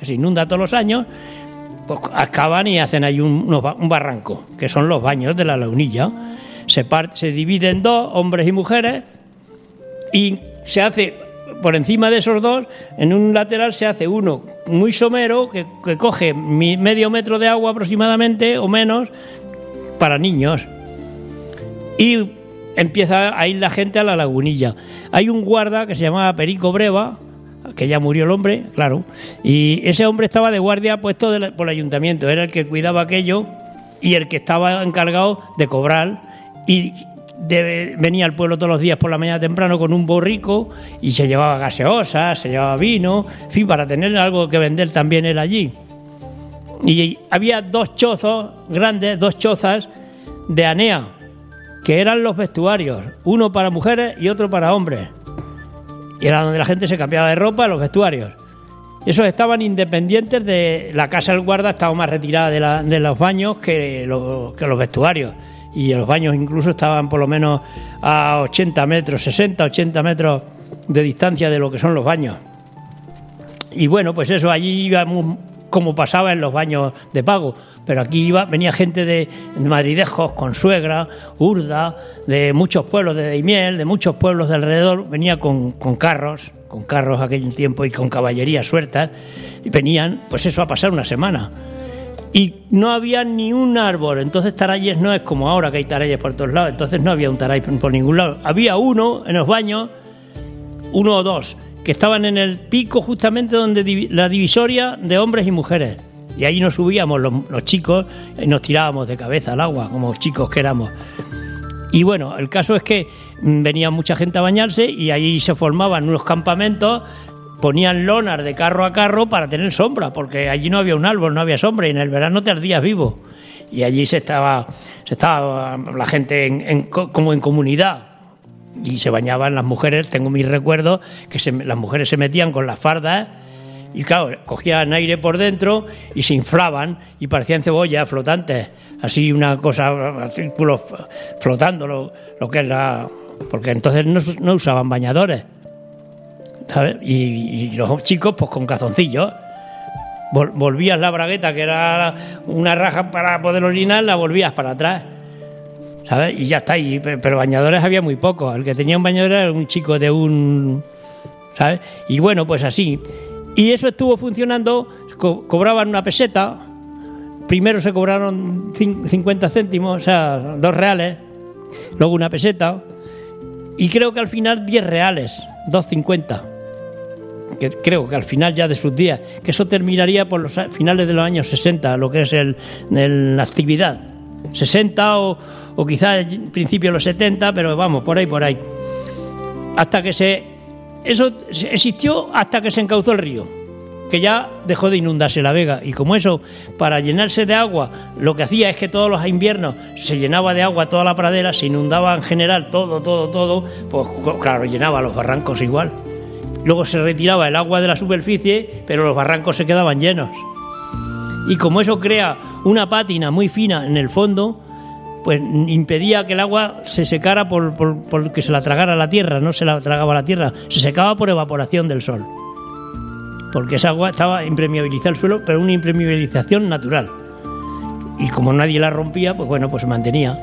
se inunda todos los años, pues excavan y hacen ahí un barranco, que son los baños de la Lagunilla. Se divide en dos, hombres y mujeres, y se hace, por encima de esos dos, en un lateral se hace uno muy somero, que coge medio metro de agua aproximadamente, o menos, para niños. Y empieza a ir la gente a la Lagunilla. Hay un guarda que se llamaba Perico Breva, que ya murió el hombre, claro, y ese hombre estaba de guardia puesto por el ayuntamiento, era el que cuidaba aquello y el que estaba encargado de cobrar, y venía al pueblo todos los días por la mañana temprano con un borrico y se llevaba gaseosas, se llevaba vino, en fin, para tener algo que vender también él allí. Y había dos chozos grandes, dos chozas de Anea, que eran los vestuarios, uno para mujeres y otro para hombres. Y era donde la gente se cambiaba de ropa, los vestuarios. Esos estaban independientes de la casa del guarda, estaba más retirada de los baños que los vestuarios. Y los baños incluso estaban por lo menos a 80 metros, 60, 80 metros de distancia de lo que son los baños. Y bueno, pues eso, allí íbamos como pasaba en los baños de pago. Pero aquí venía gente de madridejos, Consuegra, Urda, de muchos pueblos de Daimiel, de muchos pueblos de alrededor, venía con carros aquel tiempo y con caballería sueltas, y venían, pues eso, a pasar una semana. Y no había ni un árbol, entonces Tarayes no es como ahora que hay Tarayes por todos lados, entonces no había un Taray por ningún lado. Había uno en los baños, uno o dos, que estaban en el pico justamente donde la divisoria de hombres y mujeres. Y ahí nos subíamos los chicos y nos tirábamos de cabeza al agua, como chicos que éramos. Y bueno, el caso es que venía mucha gente a bañarse y ahí se formaban unos campamentos, ponían lonas de carro a carro para tener sombra, porque allí no había un árbol, no había sombra, y en el verano te ardías vivo. Y allí se estaba la gente como en comunidad. Y se bañaban las mujeres, tengo mis recuerdos, que las mujeres se metían con las fardas, y claro, cogían aire por dentro y se inflaban y parecían cebollas flotantes, así una cosa, círculos flotando, lo que es porque entonces no usaban bañadores, ¿sabes? Y los chicos pues con calzoncillos. Volvías la bragueta, que era una raja para poder orinar, la volvías para atrás, ¿sabes? Y ya está, pero bañadores había muy pocos. El que tenía un bañador era un chico ¿sabes? Y bueno, pues así. Y eso estuvo funcionando, cobraban una peseta, primero se cobraron 50 céntimos, o sea, 2 reales, luego una peseta, y creo que al final 10 reales, 2,50, que creo que al final ya de sus días, que eso terminaría por los finales de los años 60, lo que es la actividad, 60 o quizás principio de los 70, pero vamos, por ahí. Hasta que eso existió hasta que se encauzó el río, que ya dejó de inundarse la Vega. Y como eso, para llenarse de agua, lo que hacía es que todos los inviernos se llenaba de agua toda la pradera, se inundaba en general todo, pues claro, llenaba los barrancos igual. Luego se retiraba el agua de la superficie, pero los barrancos se quedaban llenos. Y como eso crea una pátina muy fina en el fondo, pues impedía que el agua se secara por que se la tragara la tierra, no se la tragaba la tierra, se secaba por evaporación del sol. Porque esa agua estaba impermeabilizada el suelo, pero una impermeabilización natural. Y como nadie la rompía, pues bueno, pues se mantenía.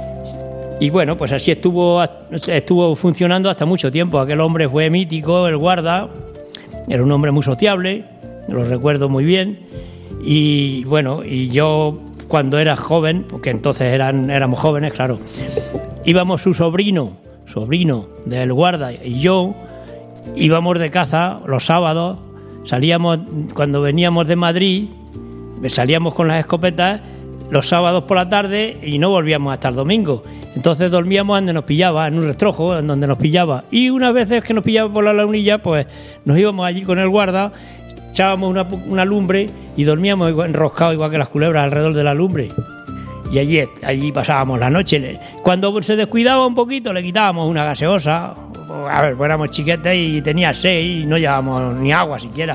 Y bueno, pues así estuvo funcionando hasta mucho tiempo. Aquel hombre fue mítico, el guarda, era un hombre muy sociable, lo recuerdo muy bien. Y bueno, y yo cuando era joven, porque entonces éramos jóvenes, claro, íbamos su sobrino del guarda y yo, íbamos de caza los sábados, salíamos, cuando veníamos de Madrid, salíamos con las escopetas los sábados por la tarde y no volvíamos hasta el domingo. Entonces dormíamos donde nos pillaba, en un restrojo, en donde nos pillaba. Y unas veces que nos pillaba por la Lagunilla, pues nos íbamos allí con el guarda, echábamos una lumbre y dormíamos enroscados igual que las culebras alrededor de la lumbre. Y allí pasábamos la noche. Cuando se descuidaba un poquito, le quitábamos una gaseosa. A ver, pues éramos chiquetes y tenía sed y no llevábamos ni agua siquiera.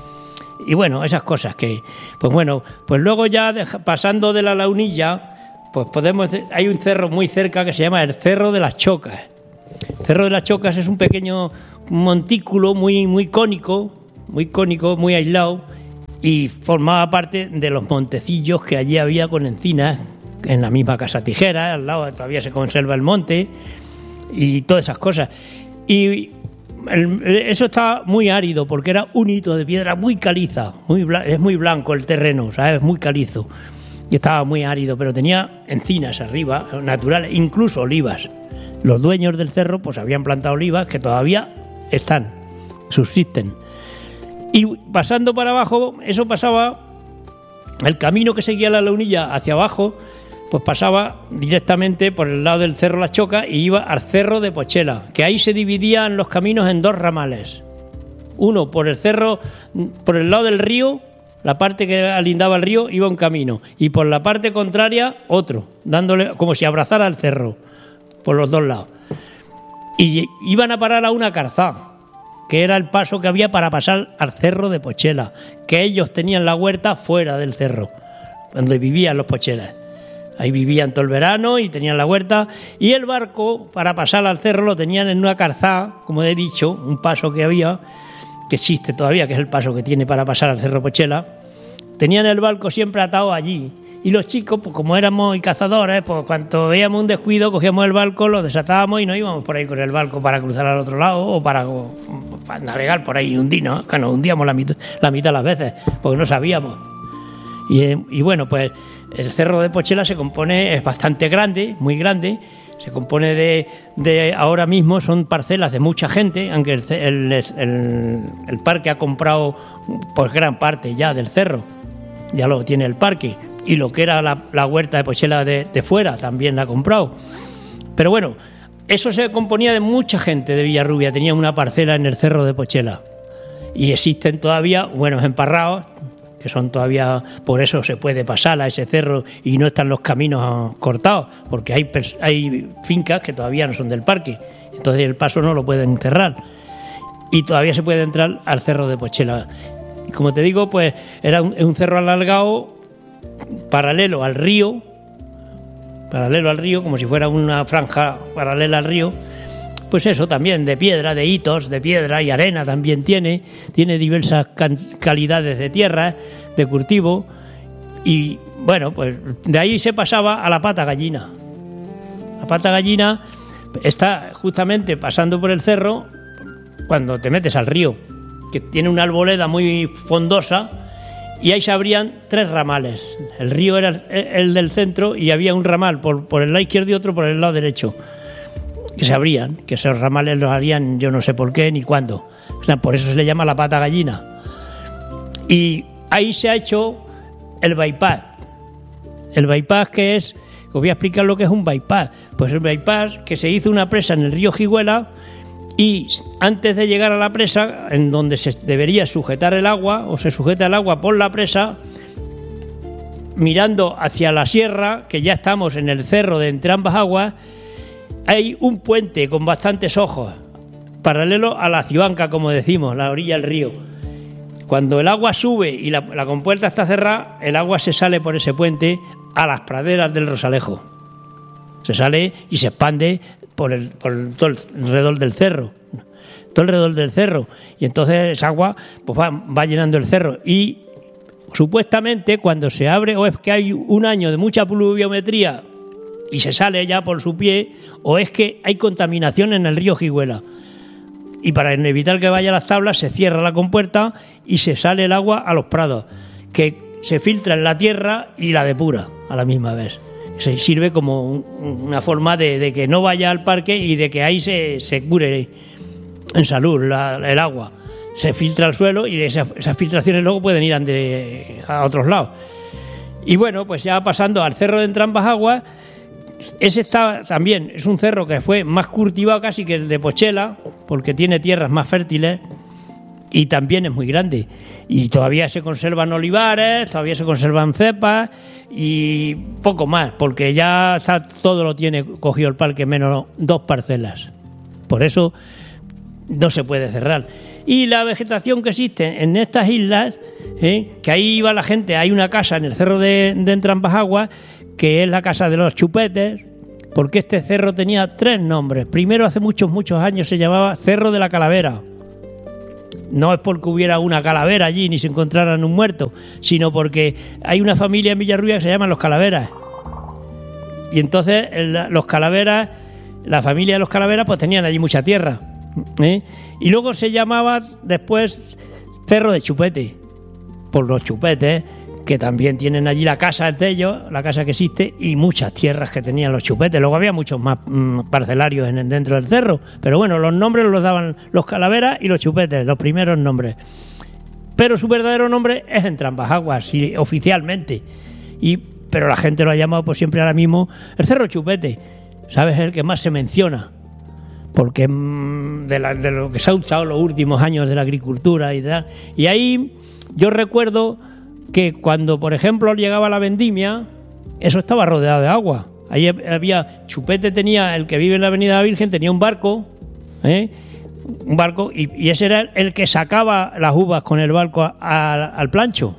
Y bueno, esas cosas que... Pues bueno, pues luego ya pasando de la Lagunilla, pues hay un cerro muy cerca que se llama el Cerro de las Chocas. El Cerro de las Chocas es un pequeño montículo muy cónico, muy aislado, y formaba parte de los montecillos que allí había con encinas, en la misma Casa Tijera, al lado todavía se conserva el monte y todas esas cosas. Y eso estaba muy árido porque era un hito de piedra muy caliza, es muy blanco el terreno, ¿sabes? Muy calizo. Y estaba muy árido, pero tenía encinas arriba, naturales, incluso olivas. Los dueños del cerro pues habían plantado olivas que todavía están, subsisten. Y pasando para abajo, eso pasaba, el camino que seguía la Lagunilla hacia abajo, pues pasaba directamente por el lado del Cerro La Choca y iba al Cerro de Pochela, que ahí se dividían los caminos en dos ramales. Uno por el cerro, por el lado del río, la parte que alindaba el río iba un camino, y por la parte contraria otro, dándole como si abrazara el cerro por los dos lados. Y iban a parar a una carzá, que era el paso que había para pasar al Cerro de Pochela, que ellos tenían la huerta fuera del cerro, donde vivían los pochelas. Ahí vivían todo el verano y tenían la huerta, y el barco para pasar al cerro lo tenían en una carzá, como he dicho, un paso que había, que existe todavía, que es el paso que tiene para pasar al Cerro Pochela. Tenían el barco siempre atado allí, y los chicos, pues como éramos cazadores, pues cuando veíamos un descuido cogíamos el barco, lo desatábamos y nos íbamos por ahí con el barco para cruzar al otro lado o para navegar por ahí y hundirnos, que nos hundíamos la mitad de las veces, porque no sabíamos. Y bueno, pues el Cerro de Pochela se compone, es bastante grande, muy grande, se compone de ahora mismo son parcelas de mucha gente, aunque el parque ha comprado pues gran parte ya del cerro, ya lo tiene el parque, y lo que era la huerta de Pochela de fuera también la ha comprado. Pero bueno, eso se componía de mucha gente de Villarrubia, tenía una parcela en el Cerro de Pochela, y existen todavía buenos emparrados, que son todavía, por eso se puede pasar a ese cerro y no están los caminos cortados, porque hay fincas que todavía no son del parque, entonces el paso no lo pueden cerrar y todavía se puede entrar al Cerro de Pochela. Y como te digo, pues era un cerro alargado paralelo al río, como si fuera una franja paralela al río. Pues eso también, de piedra, de hitos, de piedra y arena también tiene diversas calidades de tierra, de cultivo, y bueno, pues de ahí se pasaba a la Pata Gallina. La Pata Gallina está justamente pasando por el cerro cuando te metes al río, que tiene una arboleda muy frondosa, y ahí se abrían 3 ramales. El río era el del centro y había un ramal por el lado izquierdo y otro por el lado derecho, que se abrían, que esos ramales los harían yo no sé por qué ni cuándo. O sea, por eso se le llama la Pata Gallina. Y ahí se ha hecho el bypass. El bypass, que es, os voy a explicar lo que es un bypass. Pues el bypass, que se hizo una presa en el río Jiguela, y antes de llegar a la presa, en donde se debería sujetar el agua, o se sujeta el agua por la presa, mirando hacia la sierra, que ya estamos en el cerro de entre ambas aguas, hay un puente con bastantes ojos, paralelo a la Cibanca, como decimos, la orilla del río. Cuando el agua sube y la compuerta está cerrada, el agua se sale por ese puente a las praderas del Rosalejo. Se sale y se expande por todo alrededor del cerro. Todo alrededor del cerro. Y entonces esa agua pues va llenando el cerro. Y supuestamente cuando se abre, o es que hay un año de mucha pluviometría y se sale ya por su pie, o es que hay contaminación en el río Jiguela. Y para evitar que vaya a las tablas se cierra la compuerta y se sale el agua a los prados, que se filtra en la tierra y la depura a la misma vez. Se sirve como una forma de que no vaya al parque y de que ahí se cure en salud el agua. Se filtra al suelo y esas filtraciones luego pueden ir a otros lados. Y bueno, pues ya pasando al cerro de Entrambas Aguas, ese está también, es un cerro que fue más cultivado casi que el de Pochela, porque tiene tierras más fértiles y también es muy grande. Y todavía se conservan olivares, todavía se conservan cepas y poco más, porque ya todo lo tiene cogido el parque, menos 2 parcelas. Por eso no se puede cerrar. Y la vegetación que existe en estas islas, que ahí iba la gente, hay una casa en el cerro de Entrambas Aguas, que es la casa de los chupetes, porque este cerro tenía 3 nombres. Primero, hace muchos años, se llamaba Cerro de la Calavera. no es porque hubiera una calavera allí ni se encontraran un muerto, sino porque hay una familia en Villarrubia que se llaman los Calaveras. Y entonces los Calaveras, la familia de los Calaveras, pues tenían allí mucha tierra, ¿eh? Y luego se llamaba después Cerro de Chupete, por los chupetes, que también tienen allí la casa de ellos, la casa que existe, y muchas tierras que tenían los chupetes. Luego había muchos más parcelarios dentro del cerro, pero bueno, los nombres los daban los Calaveras y los Chupetes, los primeros nombres. Pero su verdadero nombre es Entrambasaguas, sí, oficialmente. Pero la gente lo ha llamado por siempre ahora mismo el Cerro Chupete, ¿sabes? Es el que más se menciona, porque de lo que se ha usado los últimos años de la agricultura y tal. Y ahí yo recuerdo que cuando, por ejemplo, llegaba la vendimia, eso estaba rodeado de agua. Ahí había, Chupete tenía, el que vive en la Avenida de la Virgen, tenía un barco, y ese era el que sacaba las uvas con el barco al plancho.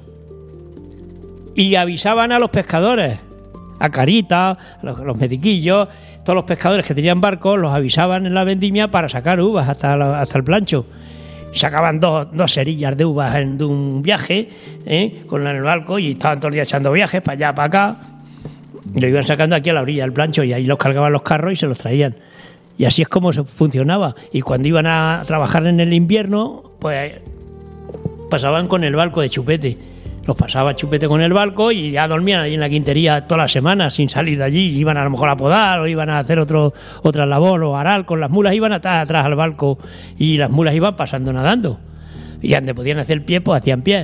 Y avisaban a los pescadores, a Carita, a los mediquillos, todos los pescadores que tenían barcos, los avisaban en la vendimia para sacar uvas hasta el plancho. Sacaban dos cerillas de uvas de un viaje, con el barco, y estaban todo el día echando viajes para allá, para acá, y lo iban sacando aquí a la orilla del plancho, y ahí los cargaban los carros y se los traían. Y así es como funcionaba. Y cuando iban a trabajar en el invierno, pues pasaban con el barco de Chupete. Los pasaba Chupete con el barco y ya dormían allí en la quintería toda la semana sin salir de allí. Iban a lo mejor a podar o iban a hacer otra labor o arar con las mulas. Iban atrás al barco y las mulas iban pasando nadando. Y donde podían hacer pie, pues hacían pie.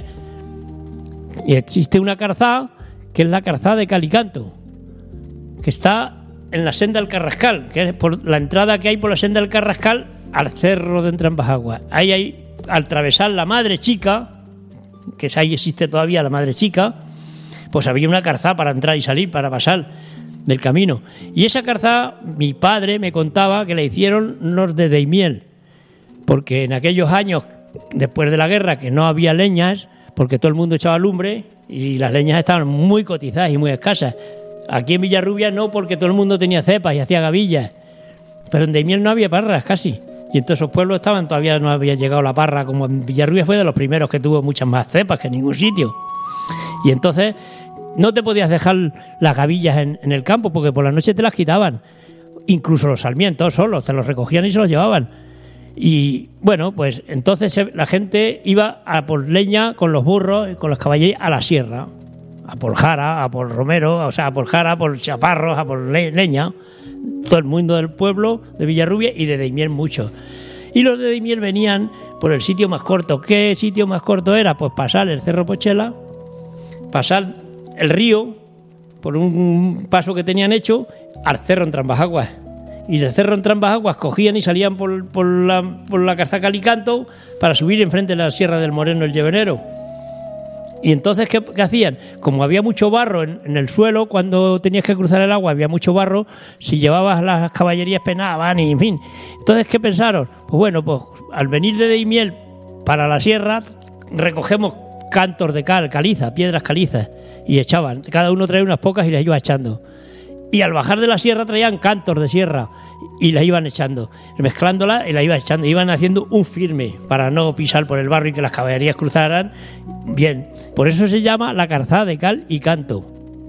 Y existe una calzada que es la calzada de Calicanto, que está en la senda del Carrascal, que es por la entrada que hay por la senda del Carrascal al cerro de Entrambasaguas. Ahí hay, al atravesar la Madre Chica, que ahí existe todavía la Madre Chica, pues había una calzada para entrar y salir, para pasar del camino. Y esa calzada, mi padre me contaba que la hicieron los de Daimiel, porque en aquellos años, después de la guerra, que no había leñas, porque todo el mundo echaba lumbre y las leñas estaban muy cotizadas y muy escasas. Aquí en Villarrubia no, porque todo el mundo tenía cepas y hacía gavillas, pero en Daimiel no había parras casi. Y en todos esos pueblos todavía no había llegado la parra, como en Villarrubia fue de los primeros que tuvo muchas más cepas que en ningún sitio. Y entonces no te podías dejar las gavillas en el campo, porque por la noche te las quitaban. Incluso los sarmientos solos, te los recogían y se los llevaban. Y bueno, pues entonces la gente iba a por leña con los burros y con los caballeros a la sierra, a por jara, a por romero, o sea, a por jara, a por chaparros, a por leña. Todo el mundo del pueblo de Villarrubia y de Daimiel mucho. Y los de Daimiel venían por el sitio más corto. ¿Qué sitio más corto era? Pues pasar el Cerro Pochela, pasar el río por un paso que tenían hecho al Cerro Entrambasaguas. Y del Cerro Entrambasaguas cogían y salían por la calzada Calicanto para subir enfrente de la Sierra del Moreno el Llevenero. Y entonces, ¿qué hacían? Como había mucho barro en el suelo, cuando tenías que cruzar el agua había mucho barro, si llevabas las caballerías penaban y en fin. Entonces, ¿qué pensaron? Pues bueno, pues al venir de Daimiel para la sierra, recogemos cantos de caliza, piedras calizas, y echaban. Cada uno traía unas pocas y las iba echando. Y al bajar de la sierra traían cantos de sierra y las iban echando, mezclándolas y las iban echando. Iban haciendo un firme para no pisar por el barro y que las caballerías cruzaran bien. Por eso se llama la calzada de cal y canto.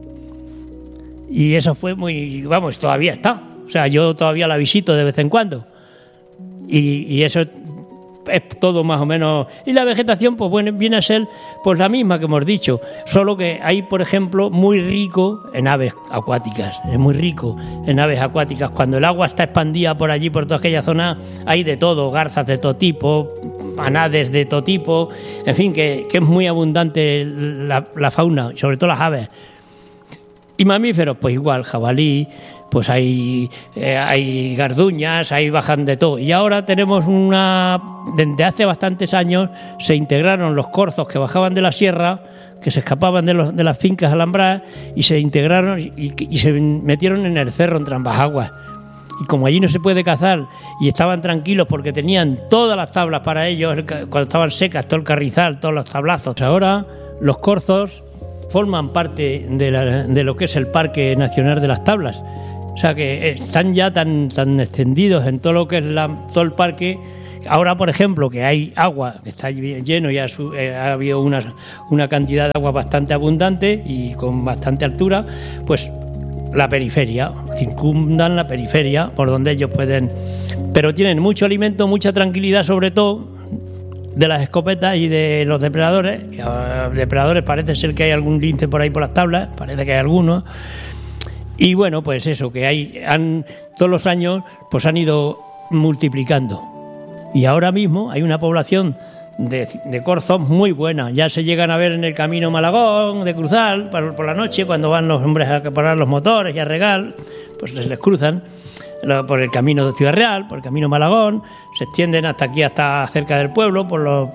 Y eso fue muy... Vamos, todavía está. O sea, yo todavía la visito de vez en cuando. Y eso es todo más o menos. Y la vegetación, pues bueno, viene a ser pues la misma que hemos dicho, solo que hay, por ejemplo, muy rico en aves acuáticas. Es muy rico en aves acuáticas. Cuando el agua está expandida por allí, por toda aquella zona, hay de todo, garzas de todo tipo, anades de todo tipo, en fin, que es muy abundante la fauna, sobre todo las aves. Y mamíferos, pues igual, jabalí, pues hay garduñas, ahí bajan de todo. Y ahora tenemos desde hace bastantes años se integraron los corzos que bajaban de la sierra, que se escapaban de las fincas alambradas, y se integraron y se metieron en el cerro Entrambasaguas. Y como allí no se puede cazar y estaban tranquilos porque tenían todas las tablas para ellos, cuando estaban secas, todo el carrizal, todos los tablazos. Ahora los corzos forman parte de lo que es el Parque Nacional de las Tablas. O sea que están ya tan extendidos en todo lo que es todo el parque, ahora, por ejemplo, que hay agua, que está lleno y ha habido una cantidad de agua bastante abundante y con bastante altura, pues la periferia, circundan la periferia por donde ellos pueden, pero tienen mucho alimento, mucha tranquilidad, sobre todo de las escopetas y de los depredadores, que depredadores parece ser que hay algún lince por ahí por las tablas, parece que hay algunos, y bueno, pues eso, que todos los años pues han ido multiplicando, y ahora mismo hay una población de corzos muy buena. Ya se llegan a ver en el camino Malagón de Cruzal por la noche, cuando van los hombres a parar los motores y a regar, pues se les cruzan por el camino de Ciudad Real, por el camino Malagón, se extienden hasta aquí, hasta cerca del pueblo,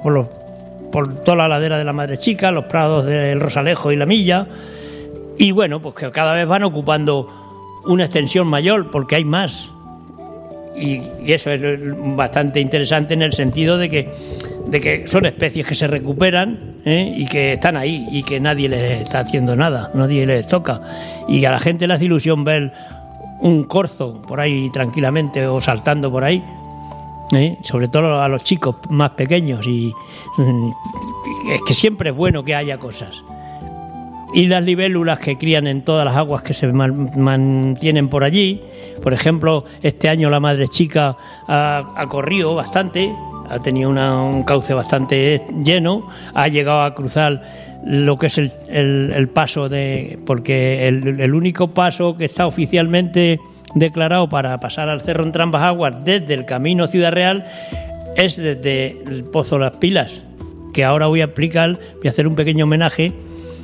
por toda la ladera de la Madre Chica, los prados del Rosalejo y la Milla, y bueno, pues que cada vez van ocupando una extensión mayor porque hay más. Y eso es bastante interesante en el sentido de que son especies que se recuperan, y que están ahí y que nadie les está haciendo nada, nadie les toca, y a la gente le hace ilusión ver un corzo por ahí tranquilamente o saltando por ahí, sobre todo a los chicos más pequeños, y es que siempre es bueno que haya cosas. Y las libélulas que crían en todas las aguas que se mantienen por allí. Por ejemplo, este año la Madre Chica ha corrido bastante, ha tenido un cauce bastante lleno, ha llegado a cruzar lo que es el paso porque el único paso que está oficialmente declarado para pasar al Cerro en Trambas Aguas desde el camino Ciudad Real es desde el Pozo Las Pilas, que ahora voy a hacer un pequeño homenaje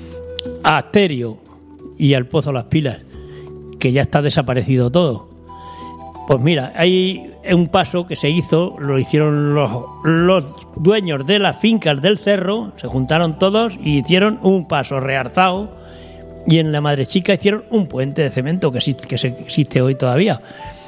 a Asterio y al Pozo Las Pilas, que ya está desaparecido todo. Pues mira, hay un paso que se hizo, lo hicieron los dueños de las fincas del cerro, se juntaron todos y hicieron un paso realzado, y en la Madre Chica hicieron un puente de cemento que existe hoy todavía.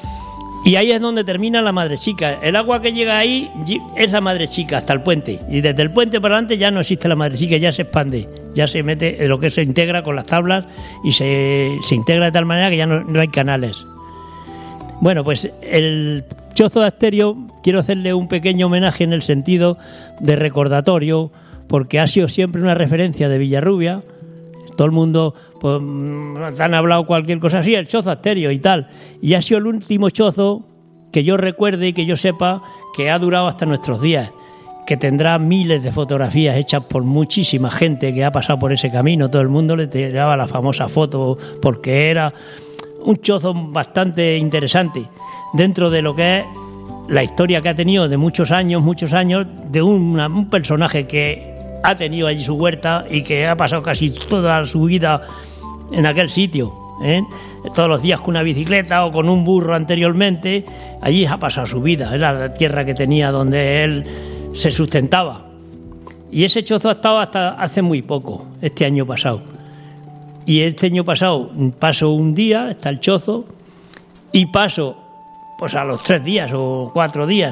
Y ahí es donde termina la Madre Chica. El agua que llega ahí es la Madre Chica hasta el puente. Y desde el puente para adelante ya no existe la Madre Chica, ya se expande. Ya se mete lo que se integra con las tablas y se integra de tal manera que ya no hay canales. Bueno, pues el Chozo de Asterio quiero hacerle un pequeño homenaje en el sentido de recordatorio, porque ha sido siempre una referencia de Villarrubia. Todo el mundo pues, han hablado cualquier cosa así, el Chozo Asterio y tal. Y ha sido el último chozo que yo recuerde y que yo sepa que ha durado hasta nuestros días, que tendrá miles de fotografías hechas por muchísima gente que ha pasado por ese camino. Todo el mundo le tiraba la famosa foto porque era un chozo bastante interesante dentro de lo que es la historia que ha tenido de muchos años de un personaje que ha tenido allí su huerta y que ha pasado casi toda su vida en aquel sitio, todos los días con una bicicleta o con un burro anteriormente. Allí ha pasado su vida, era la tierra que tenía donde él se sustentaba, y ese chozo ha estado hasta hace muy poco, este año pasado. Y este año pasado paso un día, está el chozo, y paso pues a los 3 días o 4 días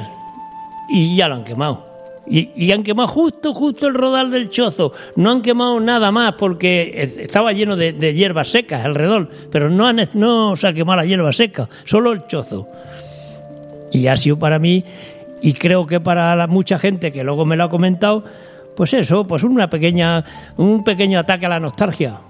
y ya lo han quemado. Y han quemado justo el rodal del chozo. No han quemado nada más porque estaba lleno de hierbas secas alrededor, pero no se ha quemado la hierba seca, solo el chozo. Y ha sido para mí, y creo que para mucha gente que luego me lo ha comentado, pues eso, pues un pequeño ataque a la nostalgia.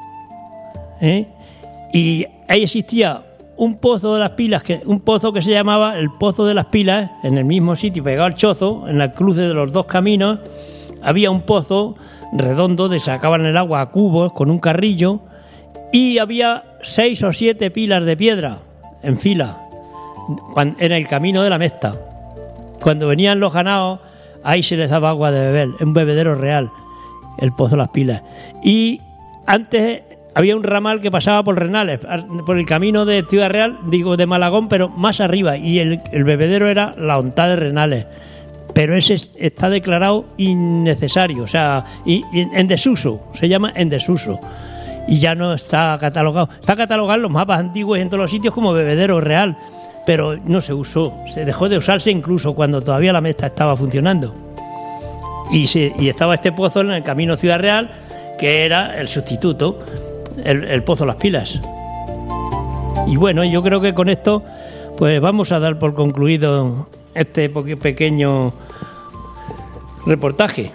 Y ahí existía un pozo de las pilas, un pozo que se llamaba el Pozo de las Pilas, en el mismo sitio, pegado al chozo, en la cruce de los dos caminos, había un pozo redondo de sacaban el agua a cubos con un carrillo, y había 6 o 7 pilas de piedra en fila en el camino de la Mesta. Cuando venían los ganados, ahí se les daba agua de beber, un bebedero real, el Pozo de las Pilas. Y antes había un ramal que pasaba por Renales, por el camino de Ciudad Real, de Malagón, pero más arriba, y el bebedero era la Ontá de Renales. Pero ese está declarado innecesario, o sea, y en desuso, se llama en desuso, y ya no está catalogado. Está catalogado en los mapas antiguos y en todos los sitios como bebedero real, pero no se usó, se dejó de usarse incluso cuando todavía la Mesta estaba funcionando. Y estaba este pozo en el camino Ciudad Real, que era el sustituto, el Pozo Las Pilas. Y bueno, yo creo que con esto pues vamos a dar por concluido este pequeño reportaje.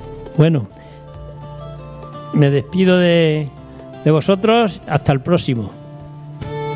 Bueno, me despido de vosotros. Hasta el próximo.